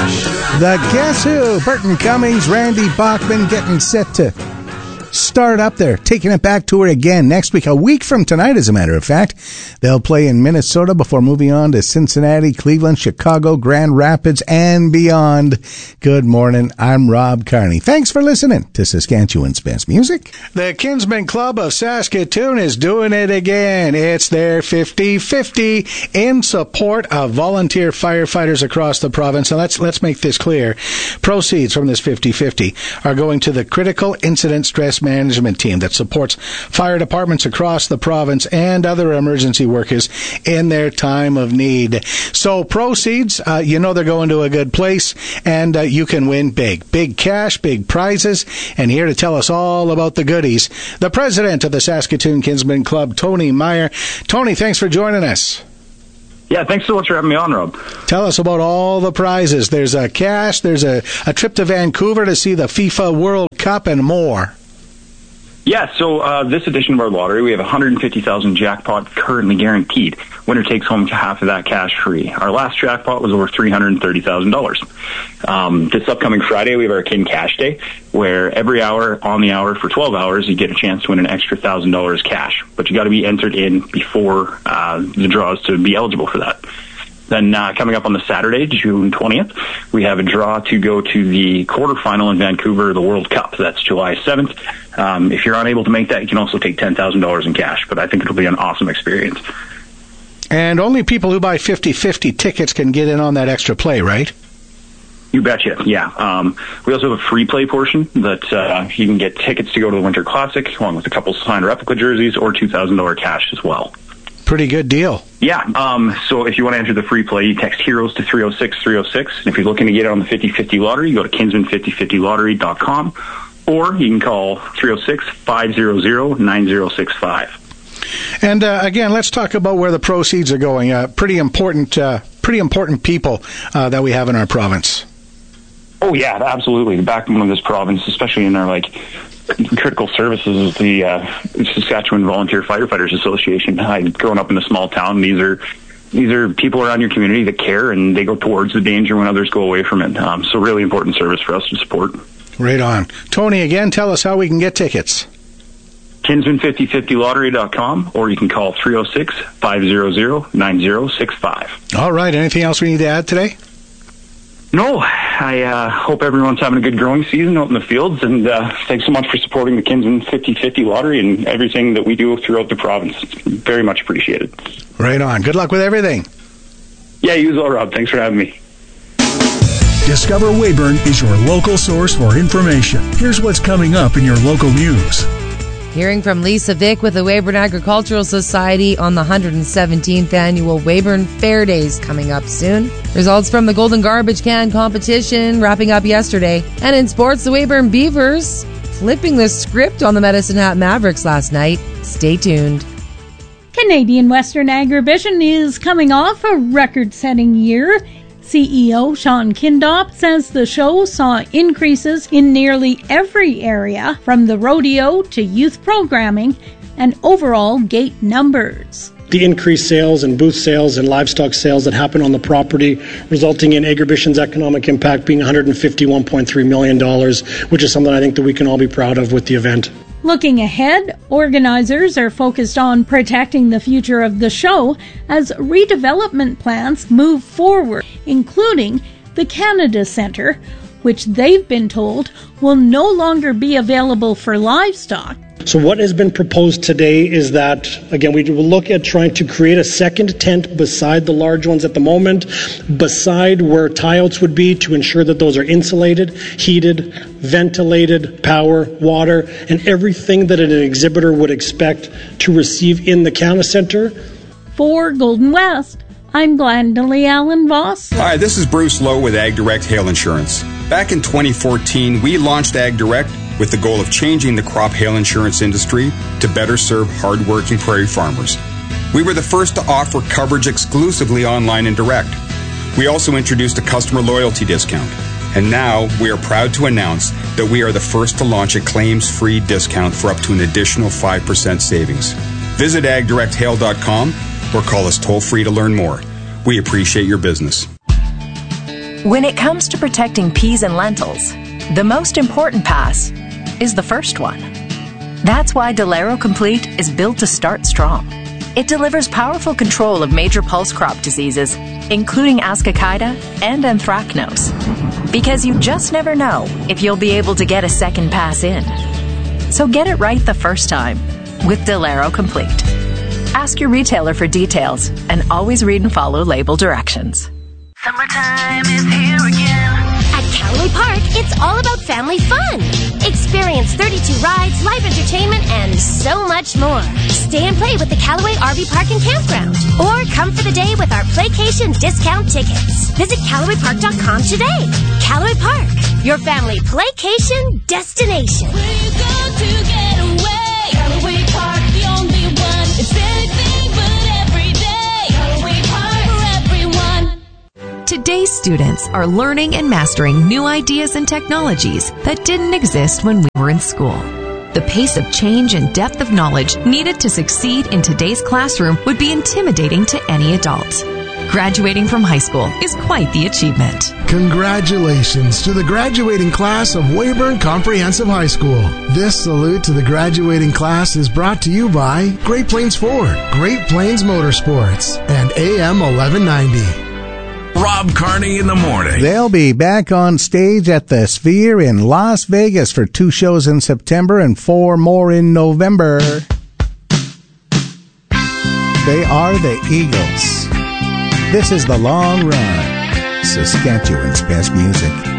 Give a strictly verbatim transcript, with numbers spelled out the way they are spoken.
The Guess Who, Burton Cummings, Randy Bachman getting set to start up there, taking it back tour again next week, a week from tonight, as a matter of fact. They'll play in Minnesota before moving on to Cincinnati, Cleveland, Chicago, Grand Rapids, and beyond. Good morning. I'm Rob Carney. Thanks for listening to Saskatchewan's best music. The Kinsmen Club of Saskatoon is doing it again. It's their fifty-fifty in support of volunteer firefighters across the province. And let's let's make this clear. Proceeds from this fifty-fifty are going to the Critical Incident Stress Management team that supports fire departments across the province and other emergency workers in their time of need. So proceeds, uh, you know they're going to a good place, and uh, you can win big. Big cash, big prizes, and here to tell us all about the goodies, the president of the Saskatoon Kinsmen Club, Tony Meyer. Tony, thanks for joining us. Yeah, thanks so much for having me on, Rob. Tell us about all the prizes. There's a cash, there's a, a trip to Vancouver to see the FIFA World Cup, and more. Yeah, so uh, this edition of our lottery, we have one hundred fifty thousand jackpot currently guaranteed. Winner takes home half of that cash free. Our last jackpot was over three hundred thirty thousand dollars. Um, this upcoming Friday, we have our Kin Cash Day, where every hour on the hour for twelve hours, you get a chance to win an extra one thousand dollars cash. But you got to be entered in before uh, the draws to be eligible for that. Then uh, coming up on the Saturday, June twentieth, we have a draw to go to the quarterfinal in Vancouver, the World Cup. That's July seventh. Um, if you're unable to make that, you can also take ten thousand dollars in cash. But I think it'll be an awesome experience. And only people who buy fifty-fifty tickets can get in on that extra play, right? You betcha, yeah. Um, we also have a free play portion that uh, you can get tickets to go to the Winter Classic, along with a couple signed replica jerseys, or two thousand dollars cash as well. Pretty good deal. Yeah, um, so if you want to enter the free play, you text HEROES to three oh six three oh six. And if you're looking to get it on the fifty-fifty lottery, you go to kinsman fifty fifty lottery dot com, or you can call three oh six, five hundred, nine oh six five. And uh, again, let's talk about where the proceeds are going. Uh, pretty important, uh, pretty important people uh, that we have in our province. Oh yeah, absolutely. The backbone of this province, especially in our like critical services, is the uh, Saskatchewan Volunteer Firefighters Association. I've grown up in a small town. These are these are people around your community that care, and they go towards the danger when others go away from it. Um, so really important service for us to support. Right on. Tony, again, tell us how we can get tickets. kinsman fifty fifty lottery dot com, or you can call three oh six, five hundred, nine oh six five. All right. Anything else we need to add today? No, I uh, hope everyone's having a good growing season out in the fields, and uh, thanks so much for supporting the Kinsman fifty-fifty Lottery and everything that we do throughout the province. It's very much appreciated. Right on. Good luck with everything. Yeah, you as well, Rob. Thanks for having me. Discover Weyburn is your local source for information. Here's what's coming up in your local news. Hearing from Lisa Vick with the Weyburn Agricultural Society on the one hundred seventeenth annual Weyburn Fair Days coming up soon. Results from the Golden Garbage Can competition wrapping up yesterday. And in sports, the Weyburn Beavers flipping the script on the Medicine Hat Mavericks last night. Stay tuned. Canadian Western Agribition is coming off a record-setting year. C E O Sean Kindop says the show saw increases in nearly every area, from the rodeo to youth programming and overall gate numbers. The increased sales and booth sales and livestock sales that happen on the property, resulting in Agribition's economic impact being one hundred fifty-one point three million dollars, which is something I think that we can all be proud of with the event. Looking ahead, organizers are focused on protecting the future of the show as redevelopment plans move forward, including the Canada Centre, which they've been told will no longer be available for livestock. So what has been proposed today is that, again, we will look at trying to create a second tent beside the large ones at the moment, beside where tie-outs would be, to ensure that those are insulated, heated, ventilated, power, water, and everything that an exhibitor would expect to receive in the Canada Centre. For Golden West, I'm Glendalee Allen Voss. Hi, this is Bruce Lowe with Ag Direct Hail Insurance. Back in twenty fourteen, we launched Ag Direct with the goal of changing the crop hail insurance industry to better serve hard-working prairie farmers. We were the first to offer coverage exclusively online and direct. We also introduced a customer loyalty discount. And now we are proud to announce that we are the first to launch a claims-free discount for up to an additional five percent savings. Visit ag direct hail dot com or call us toll-free to learn more. We appreciate your business. When it comes to protecting peas and lentils, the most important pass is the first one. That's why Delero Complete is built to start strong. It delivers powerful control of major pulse crop diseases, including Ascochyta and Anthracnose, because you just never know if you'll be able to get a second pass in. So get it right the first time with Delero Complete. Ask your retailer for details and always read and follow label directions. Summertime is here again. At Callaway Park, it's all about family fun. Experience thirty-two rides, live entertainment, and so much more. Stay and play with the Callaway R V Park and Campground. Or come for the day with our Playcation discount tickets. Visit Callaway Park dot com today. Callaway Park, your family Playcation destination. Where you go to get away? Callaway Park, the only one. It's anything but every day. Callaway Park for everyone. Today's students are learning and mastering new ideas and technologies that didn't exist when we were in school. The pace of change and depth of knowledge needed to succeed in today's classroom would be intimidating to any adult. Graduating from high school is quite the achievement. Congratulations to the graduating class of Weyburn Comprehensive High School. This salute to the graduating class is brought to you by Great Plains Ford, Great Plains Motorsports, and A M eleven ninety. Rob Carney in the morning. They'll be back on stage at the Sphere in Las Vegas for two shows in September and four more in November. They are the Eagles. This is The Long Run, Saskatchewan's best music.